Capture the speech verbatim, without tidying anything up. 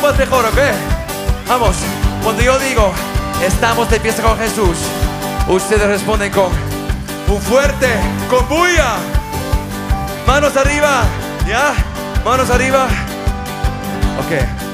más mejor, ¿ok? Vamos, cuando yo digo estamos de fiesta con Jesús, ustedes responden con un fuerte, con bulla. Manos arriba, ¿ya? Manos arriba. Ok.